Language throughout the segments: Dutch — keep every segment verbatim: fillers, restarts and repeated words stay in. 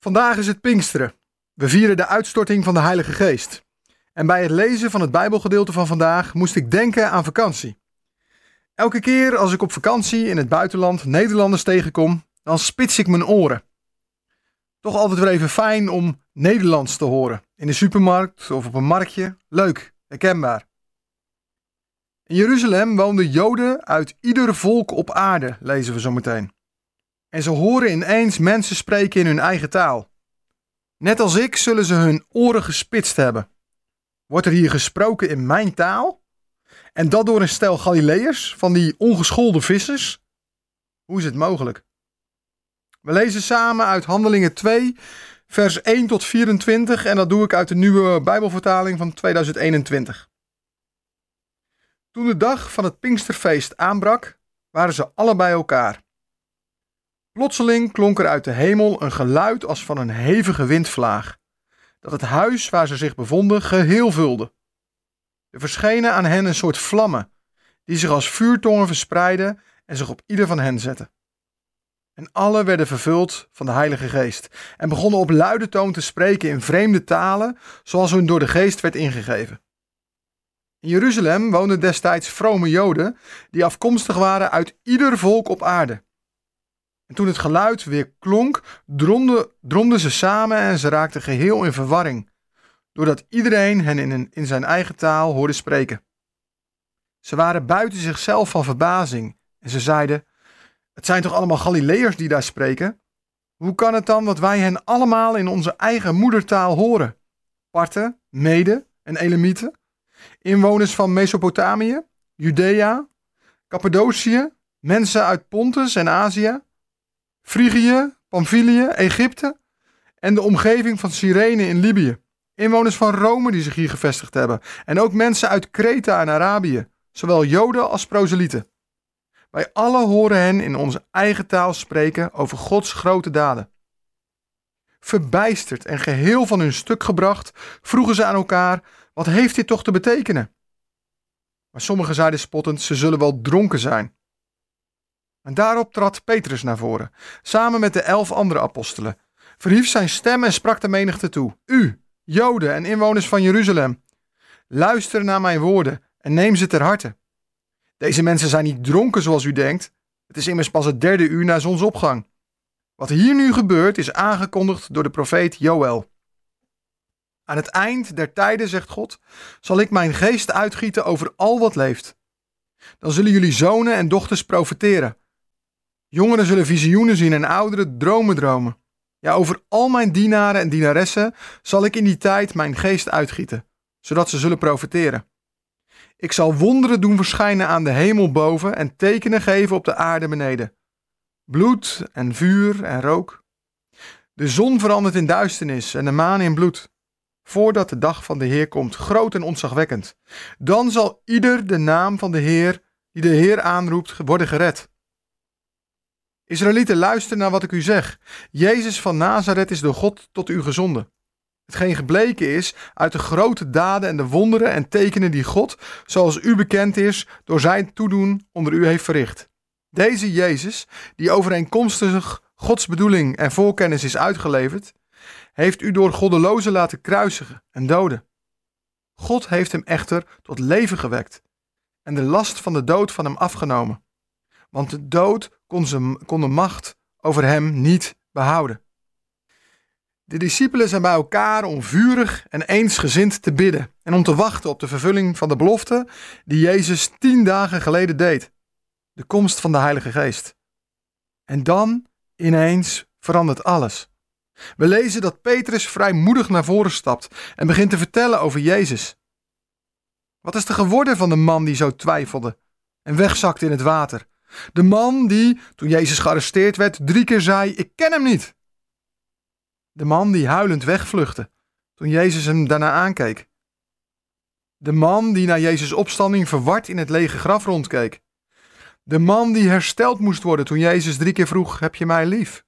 Vandaag is het Pinksteren. We vieren de uitstorting van de Heilige Geest. En bij het lezen van het Bijbelgedeelte van vandaag moest ik denken aan vakantie. Elke keer als ik op vakantie in het buitenland Nederlanders tegenkom, dan spits ik mijn oren. Toch altijd weer even fijn om Nederlands te horen. In de supermarkt of op een marktje. Leuk, herkenbaar. In Jeruzalem woonden Joden uit ieder volk op aarde, lezen we zo meteen. En ze horen ineens mensen spreken in hun eigen taal. Net als ik zullen ze hun oren gespitst hebben. Wordt er hier gesproken in mijn taal? En dat door een stel Galileërs, van die ongeschoolde vissers? Hoe is het mogelijk? We lezen samen uit Handelingen twee, vers één tot vierentwintig en dat doe ik uit de nieuwe Bijbelvertaling van tweeduizend eenentwintig. Toen de dag van het Pinksterfeest aanbrak, waren ze alle bij elkaar. Plotseling klonk er uit de hemel een geluid als van een hevige windvlaag, dat het huis waar ze zich bevonden geheel vulde. Er verschenen aan hen een soort vlammen, die zich als vuurtongen verspreidden en zich op ieder van hen zetten. En alle werden vervuld van de Heilige Geest en begonnen op luide toon te spreken in vreemde talen, zoals hun door de Geest werd ingegeven. In Jeruzalem woonden destijds vrome Joden, die afkomstig waren uit ieder volk op aarde. En toen het geluid weer klonk, dromden, dromden ze samen en ze raakten geheel in verwarring, doordat iedereen hen in, een, in zijn eigen taal hoorde spreken. Ze waren buiten zichzelf van verbazing en ze zeiden: het zijn toch allemaal Galileërs die daar spreken? Hoe kan het dan dat wij hen allemaal in onze eigen moedertaal horen? Parten, Meden en Elamieten, inwoners van Mesopotamië, Judea, Cappadocië, mensen uit Pontus en Azië, Frigië, Pamphylië, Egypte en de omgeving van Cyrene in Libië. Inwoners van Rome die zich hier gevestigd hebben. En ook mensen uit Kreta en Arabië, zowel Joden als proselieten. Wij alle horen hen in onze eigen taal spreken over Gods grote daden. Verbijsterd en geheel van hun stuk gebracht, vroegen ze aan elkaar: wat heeft dit toch te betekenen? Maar sommigen zeiden spottend: ze zullen wel dronken zijn. En daarop trad Petrus naar voren, samen met de elf andere apostelen, verhief zijn stem en sprak de menigte toe: U, Joden en inwoners van Jeruzalem, luister naar mijn woorden en neem ze ter harte. Deze mensen zijn niet dronken zoals u denkt. Het is immers pas het derde uur na zonsopgang. Wat hier nu gebeurt is aangekondigd door de profeet Joël. Aan het eind der tijden, zegt God, zal ik mijn geest uitgieten over al wat leeft. Dan zullen jullie zonen en dochters profeteren. Jongeren zullen visioenen zien en ouderen dromen dromen. Ja, over al mijn dienaren en dienaressen zal ik in die tijd mijn geest uitgieten, zodat ze zullen profeteren. Ik zal wonderen doen verschijnen aan de hemel boven en tekenen geven op de aarde beneden. Bloed en vuur en rook. De zon verandert in duisternis en de maan in bloed, voordat de dag van de Heer komt, groot en ontzagwekkend. Dan zal ieder de naam van de Heer, die de Heer aanroept, worden gered. Israëlieten, luister naar wat ik u zeg. Jezus van Nazareth is door God tot u gezonden. Hetgeen gebleken is uit de grote daden en de wonderen en tekenen die God, zoals u bekend is, door zijn toedoen onder u heeft verricht. Deze Jezus, die overeenkomstig Gods bedoeling en voorkennis is uitgeleverd, heeft u door goddelozen laten kruisigen en doden. God heeft hem echter tot leven gewekt en de last van de dood van hem afgenomen. Want de dood kon, ze, kon de macht over hem niet behouden. De discipelen zijn bij elkaar om vurig en eensgezind te bidden en om te wachten op de vervulling van de belofte die Jezus tien dagen geleden deed. De komst van de Heilige Geest. En dan, ineens, verandert alles. We lezen dat Petrus vrijmoedig naar voren stapt en begint te vertellen over Jezus. Wat is er geworden van de man die zo twijfelde en wegzakte in het water? De man die, toen Jezus gearresteerd werd, drie keer zei: ik ken hem niet. De man die huilend wegvluchtte toen Jezus hem daarna aankeek. De man die na Jezus' opstanding verward in het lege graf rondkeek. De man die hersteld moest worden toen Jezus drie keer vroeg: heb je mij lief?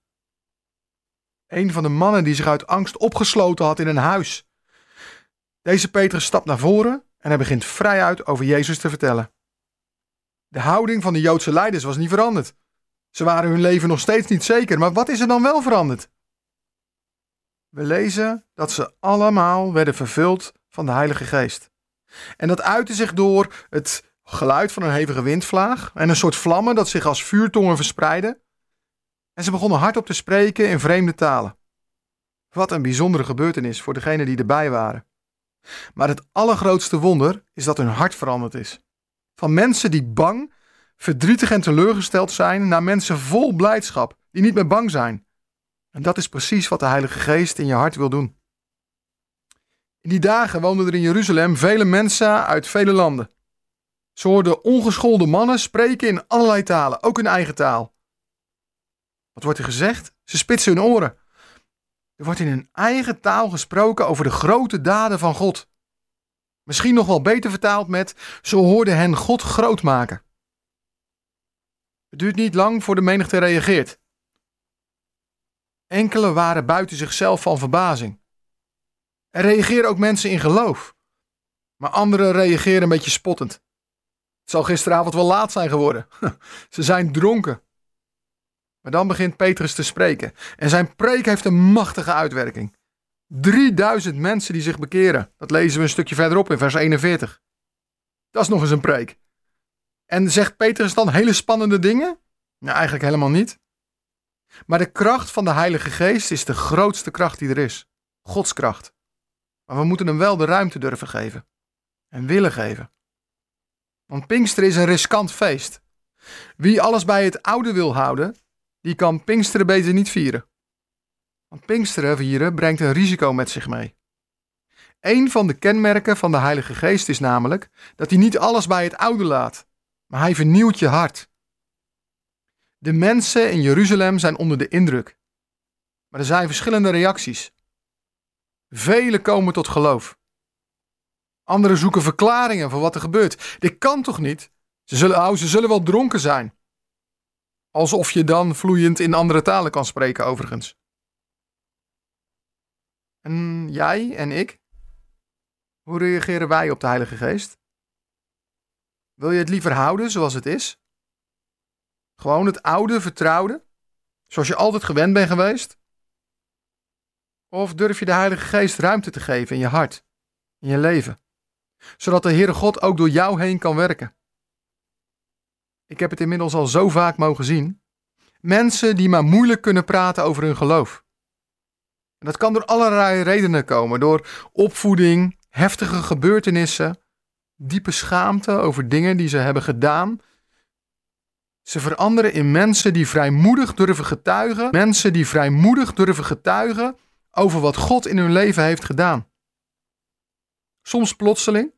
Een van de mannen die zich uit angst opgesloten had in een huis. Deze Petrus stapt naar voren en hij begint vrijuit over Jezus te vertellen. De houding van de Joodse leiders was niet veranderd. Ze waren hun leven nog steeds niet zeker, maar wat is er dan wel veranderd? We lezen dat ze allemaal werden vervuld van de Heilige Geest. En dat uitte zich door het geluid van een hevige windvlaag en een soort vlammen dat zich als vuurtongen verspreidden. En ze begonnen hardop te spreken in vreemde talen. Wat een bijzondere gebeurtenis voor degenen die erbij waren. Maar het allergrootste wonder is dat hun hart veranderd is. Van mensen die bang, verdrietig en teleurgesteld zijn, naar mensen vol blijdschap, die niet meer bang zijn. En dat is precies wat de Heilige Geest in je hart wil doen. In die dagen woonden er in Jeruzalem vele mensen uit vele landen. Ze hoorden ongeschoolde mannen spreken in allerlei talen, ook hun eigen taal. Wat wordt er gezegd? Ze spitsen hun oren. Er wordt in hun eigen taal gesproken over de grote daden van God. Misschien nog wel beter vertaald met: ze hoorden hen God groot maken. Het duurt niet lang voor de menigte reageert. Enkele waren buiten zichzelf van verbazing. Er reageren ook mensen in geloof. Maar anderen reageren een beetje spottend. Het zal gisteravond wel laat zijn geworden. Ze zijn dronken. Maar dan begint Petrus te spreken. En zijn preek heeft een machtige uitwerking. drieduizend mensen die zich bekeren. Dat lezen we een stukje verderop in vers eenenveertig. Dat is nog eens een preek. En zegt Petrus dan hele spannende dingen? Nou, eigenlijk helemaal niet. Maar de kracht van de Heilige Geest is de grootste kracht die er is. Gods kracht. Maar we moeten hem wel de ruimte durven geven. En willen geven. Want Pinksteren is een riskant feest. Wie alles bij het oude wil houden, die kan Pinksteren beter niet vieren. Want Pinksteren vieren brengt een risico met zich mee. Een van de kenmerken van de Heilige Geest is namelijk dat hij niet alles bij het oude laat, maar hij vernieuwt je hart. De mensen in Jeruzalem zijn onder de indruk. Maar er zijn verschillende reacties. Velen komen tot geloof. Anderen zoeken verklaringen voor wat er gebeurt. Dit kan toch niet? Ze zullen, oh, ze zullen wel dronken zijn. Alsof je dan vloeiend in andere talen kan spreken, overigens. En jij en ik? Hoe reageren wij op de Heilige Geest? Wil je het liever houden zoals het is? Gewoon het oude, vertrouwde, zoals je altijd gewend bent geweest? Of durf je de Heilige Geest ruimte te geven in je hart, in je leven, zodat de Heere God ook door jou heen kan werken? Ik heb het inmiddels al zo vaak mogen zien. Mensen die maar moeilijk kunnen praten over hun geloof. En dat kan door allerlei redenen komen, door opvoeding, heftige gebeurtenissen, diepe schaamte over dingen die ze hebben gedaan. Ze veranderen in mensen die vrijmoedig durven getuigen, mensen die vrijmoedig durven getuigen over wat God in hun leven heeft gedaan. Soms plotseling,